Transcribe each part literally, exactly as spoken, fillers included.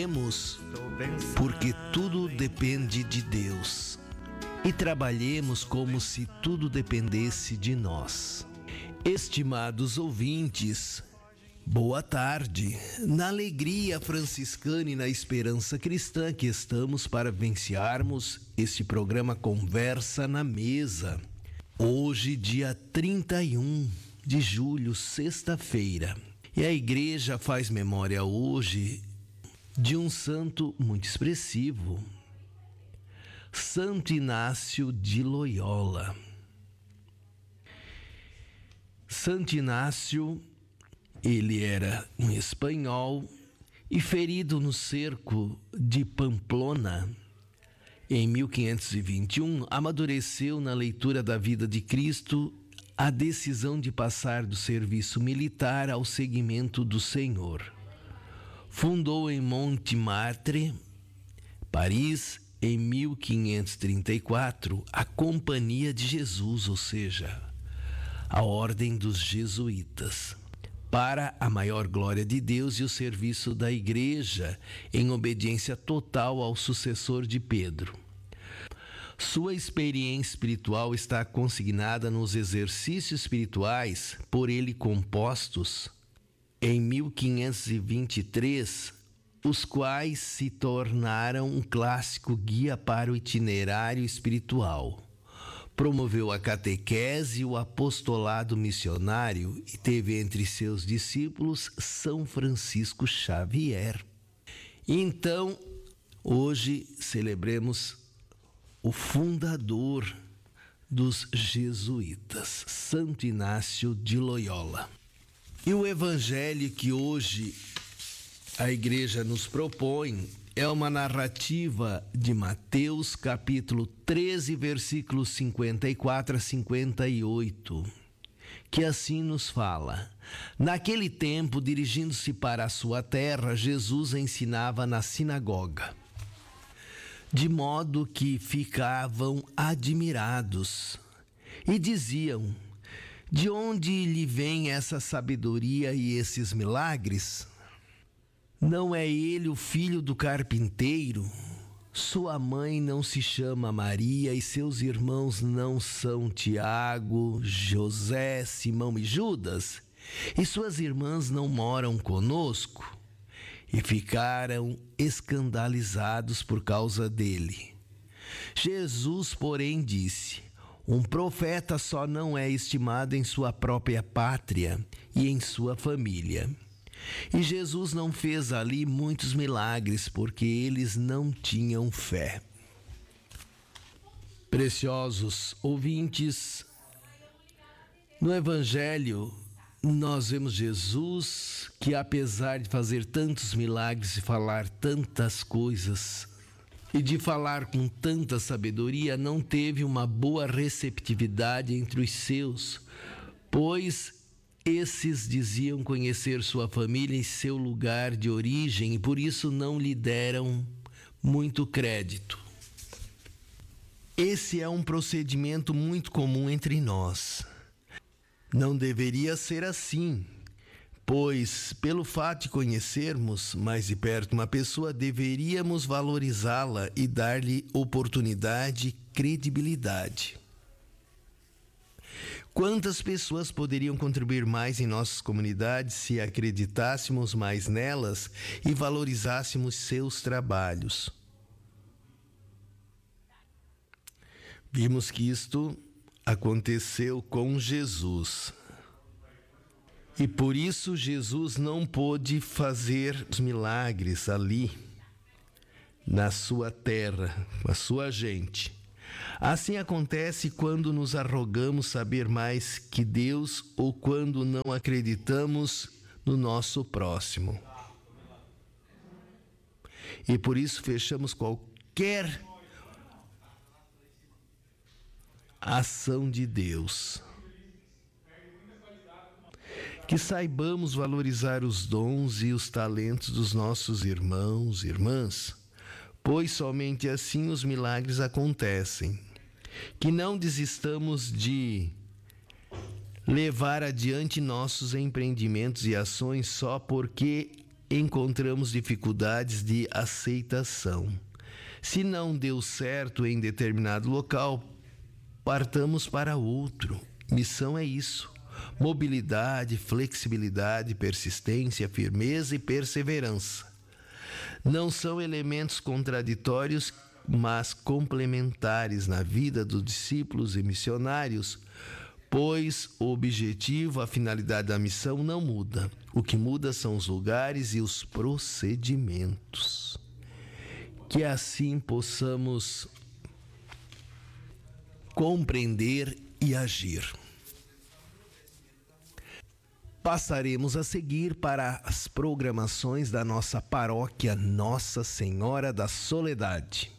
Oremos, porque tudo depende de Deus. E trabalhemos como se tudo dependesse de nós. Estimados ouvintes, boa tarde. Na alegria franciscana e na esperança cristã que estamos para vivenciarmos este programa Conversa na Mesa. Hoje, dia trinta e um de julho, sexta-feira. E a igreja faz memória hoje de um santo muito expressivo, Santo Inácio de Loyola. Santo Inácio, ele era um espanhol e, ferido no cerco de Pamplona em mil quinhentos e vinte e um, amadureceu na leitura da vida de Cristo a decisão de passar do serviço militar ao seguimento do Senhor. Fundou em Montmartre, Paris, em mil quinhentos e trinta e quatro, a Companhia de Jesus, ou seja, a Ordem dos Jesuítas, para a maior glória de Deus e o serviço da Igreja, em obediência total ao sucessor de Pedro. Sua experiência espiritual está consignada nos exercícios espirituais por ele compostos em mil quinhentos e vinte e três, os quais se tornaram um clássico guia para o itinerário espiritual. Promoveu a catequese e o apostolado missionário e teve entre seus discípulos São Francisco Xavier. Então, hoje celebremos o fundador dos jesuítas, Santo Inácio de Loyola. E o evangelho que hoje a igreja nos propõe é uma narrativa de Mateus, capítulo treze, versículos cinquenta e quatro a cinquenta e oito, que assim nos fala: naquele tempo, dirigindo-se para a sua terra, Jesus ensinava na sinagoga, de modo que ficavam admirados e diziam: de onde lhe vem essa sabedoria e esses milagres? Não é ele o filho do carpinteiro? Sua mãe não se chama Maria e seus irmãos não são Tiago, José, Simão e Judas? E suas irmãs não moram conosco? E ficaram escandalizados por causa dele. Jesus, porém, disse: um profeta só não é estimado em sua própria pátria e em sua família. E Jesus não fez ali muitos milagres, porque eles não tinham fé. Preciosos ouvintes, no Evangelho nós vemos Jesus que, apesar de fazer tantos milagres e falar tantas coisas, e de falar com tanta sabedoria, não teve uma boa receptividade entre os seus, pois esses diziam conhecer sua família e seu lugar de origem e por isso não lhe deram muito crédito. Esse é um procedimento muito comum entre nós. Não deveria ser assim, pois, pelo fato de conhecermos mais de perto uma pessoa, deveríamos valorizá-la e dar-lhe oportunidade e credibilidade. Quantas pessoas poderiam contribuir mais em nossas comunidades se acreditássemos mais nelas e valorizássemos seus trabalhos? Vimos que isto aconteceu com Jesus. E por isso Jesus não pôde fazer os milagres ali, na sua terra, com a sua gente. Assim acontece quando nos arrogamos saber mais que Deus ou quando não acreditamos no nosso próximo. E por isso fechamos qualquer ação de Deus. Que saibamos valorizar os dons e os talentos dos nossos irmãos e irmãs, pois somente assim os milagres acontecem. Que não desistamos de levar adiante nossos empreendimentos e ações só porque encontramos dificuldades de aceitação. Se não deu certo em determinado local, partamos para outro. Missão é isso: mobilidade, flexibilidade, persistência, firmeza e perseverança. Não são elementos contraditórios, mas complementares na vida dos discípulos e missionários, pois o objetivo, a finalidade da missão não muda. O que muda são os lugares e os procedimentos. Que assim possamos compreender e agir. Passaremos a seguir para as programações da nossa paróquia Nossa Senhora da Soledade.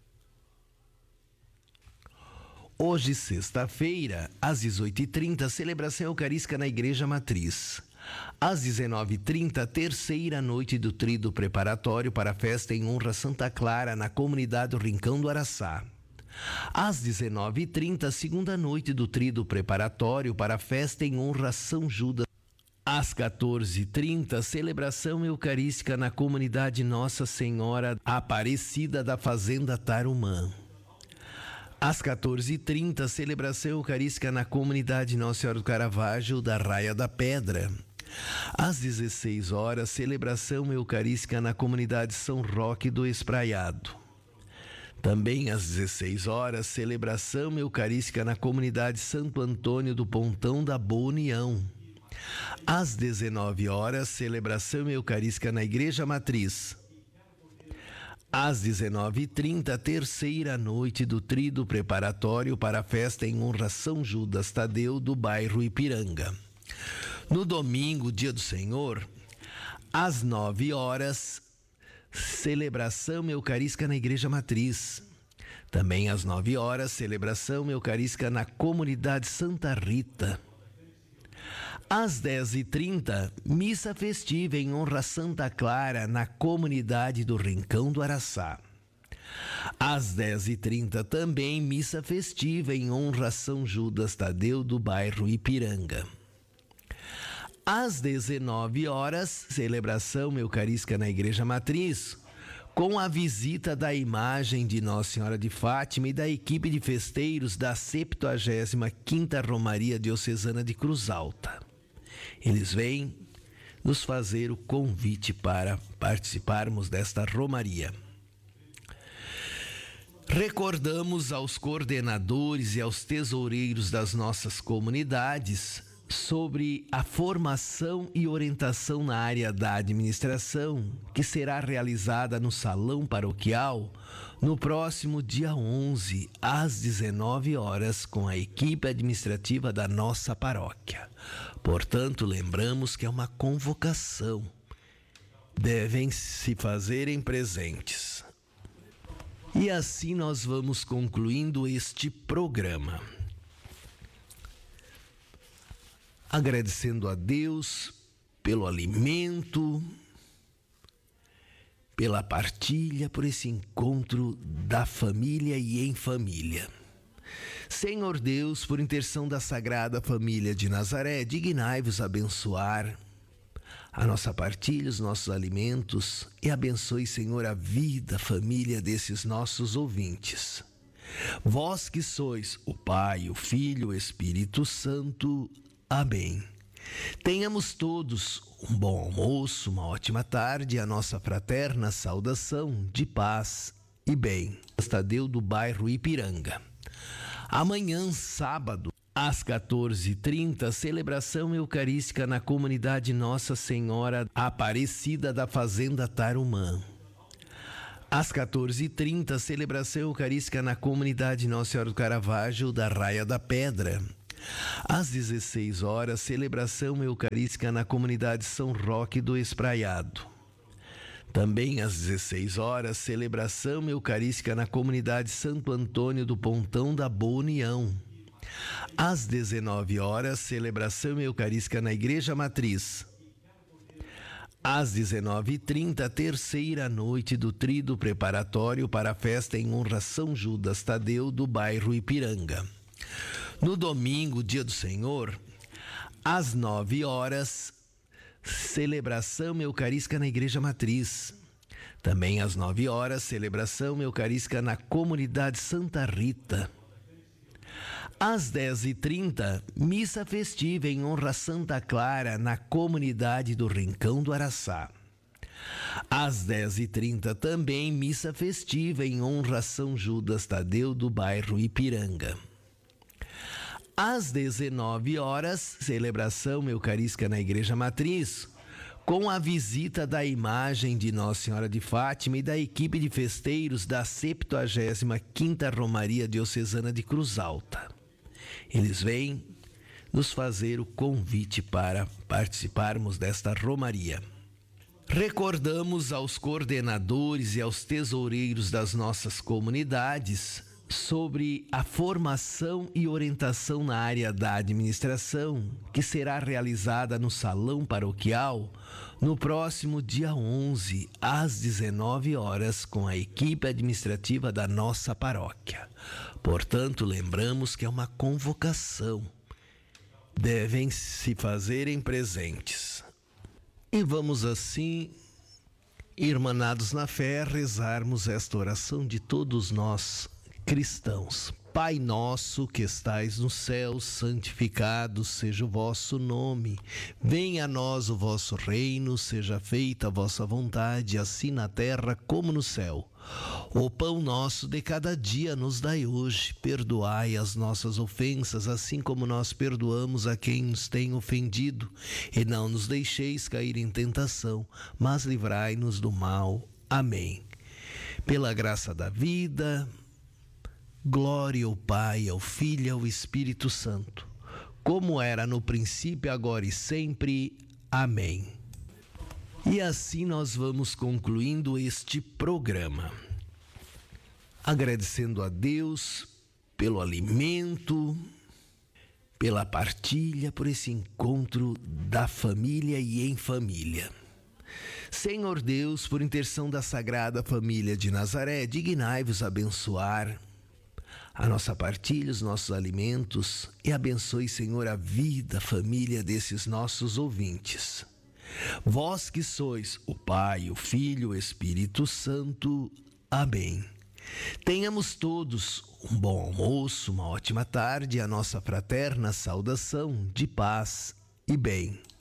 Hoje, sexta-feira, às dezoito e trinta, celebração eucarística na Igreja Matriz. Às dezenove e trinta, terceira noite do tríduo preparatório para a festa em honra a Santa Clara na comunidade do Rincão do Araçá. Às dezenove e trinta, segunda noite do tríduo preparatório para a festa em honra a São Judas. Às quatorze e trinta, celebração eucarística na comunidade Nossa Senhora Aparecida da Fazenda Tarumã. Às quatorze e trinta, celebração eucarística na comunidade Nossa Senhora do Caravaggio da Raia da Pedra. Às dezesseis horas, celebração eucarística na comunidade São Roque do Espraiado. Também às dezesseis horas, celebração eucarística na comunidade Santo Antônio do Pontão da Boa União. Às dezenove horas, celebração eucarística na Igreja Matriz. Às dezenove e trinta, terceira noite do tríduo preparatório para a festa em honra a São Judas Tadeu do bairro Ipiranga. No domingo, dia do Senhor, às nove horas, celebração eucarística na Igreja Matriz. Também às nove horas, celebração eucarística na comunidade Santa Rita. Às dez e trinta, missa festiva em honra a Santa Clara na comunidade do Rincão do Araçá. Às dez e trinta também missa festiva em honra a São Judas Tadeu do bairro Ipiranga. Às dezenove horas, celebração eucarística na Igreja Matriz, com a visita da imagem de Nossa Senhora de Fátima e da equipe de festeiros da septuagésima quinta Romaria Diocesana de Cruz Alta. Eles vêm nos fazer o convite para participarmos desta romaria. Recordamos aos coordenadores e aos tesoureiros das nossas comunidades sobre a formação e orientação na área da administração, que será realizada no Salão Paroquial no próximo dia onze, às dezenove horas, com a equipe administrativa da nossa paróquia. Portanto, lembramos que é uma convocação. Devem se fazerem presentes. E assim nós vamos concluindo este programa. Agradecendo a Deus pelo alimento, pela partilha, por esse encontro da família e em família. Senhor Deus, por intercessão da Sagrada Família de Nazaré, dignai-vos abençoar a nossa partilha, os nossos alimentos, e abençoe, Senhor, a vida, a família desses nossos ouvintes. Vós que sois o Pai, o Filho, o Espírito Santo. Amém. Tenhamos todos um bom almoço, uma ótima tarde, a nossa fraterna saudação de paz e bem. Tadeu do bairro Ipiranga. Amanhã, sábado, às quatorze e trinta, celebração eucarística na comunidade Nossa Senhora Aparecida da Fazenda Tarumã. Às quatorze e trinta, celebração eucarística na comunidade Nossa Senhora do Caravaggio da Raia da Pedra. Às dezesseis horas, celebração eucarística na comunidade São Roque do Espraiado. Também às dezesseis horas, celebração eucarística na comunidade Santo Antônio do Pontão da Boa União. Às dezenove horas, celebração eucarística na Igreja Matriz. Às dezenove e trinta, terceira noite do tríduo preparatório para a festa em honra a São Judas Tadeu do bairro Ipiranga. No domingo, dia do Senhor, às nove horas, celebração eucarística na Igreja Matriz. Também às nove horas, celebração eucarística na Comunidade Santa Rita. Às dez e trinta, missa festiva em honra a Santa Clara na Comunidade do Rincão do Araçá. Às dez e trinta também missa festiva em honra a São Judas Tadeu do bairro Ipiranga. Às dezenove horas, celebração eucarística na Igreja Matriz, com a visita da imagem de Nossa Senhora de Fátima e da equipe de festeiros da septuagésima quinta Romaria Diocesana de Cruz Alta. Eles vêm nos fazer o convite para participarmos desta romaria. Recordamos aos coordenadores e aos tesoureiros das nossas comunidades sobre a formação e orientação na área da administração, que será realizada no Salão Paroquial no próximo dia onze, às dezenove horas, com a equipe administrativa da nossa paróquia. Portanto, lembramos que é uma convocação. Devem se fazerem presentes. E vamos assim, irmanados na fé, rezarmos esta oração de todos nós cristãos. Pai nosso que estais no céu, santificado seja o vosso nome. Venha a nós o vosso reino, seja feita a vossa vontade, assim na terra como no céu. O pão nosso de cada dia nos dai hoje. Perdoai as nossas ofensas, assim como nós perdoamos a quem nos tem ofendido. E não nos deixeis cair em tentação, mas livrai-nos do mal. Amém. Pela graça da vida, glória ao Pai, ao Filho e ao Espírito Santo, como era no princípio, agora e sempre. Amém. E assim nós vamos concluindo este programa, agradecendo a Deus pelo alimento, pela partilha, por esse encontro da família e em família. Senhor Deus, por intercessão da Sagrada Família de Nazaré, dignai-vos abençoar a nossa partilha, os nossos alimentos, e abençoe, Senhor, a vida, a família desses nossos ouvintes. Vós que sois o Pai, o Filho, o Espírito Santo. Amém. Tenhamos todos um bom almoço, uma ótima tarde, a nossa fraterna saudação de paz e bem.